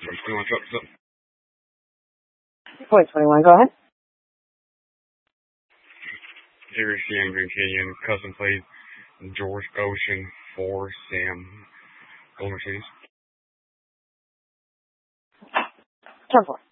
21 trucks up. Point 21, go ahead. Jerry Sam Green Canyon, custom plate, George Ocean, 4 Sam, Gold Mercedes. Turn 4.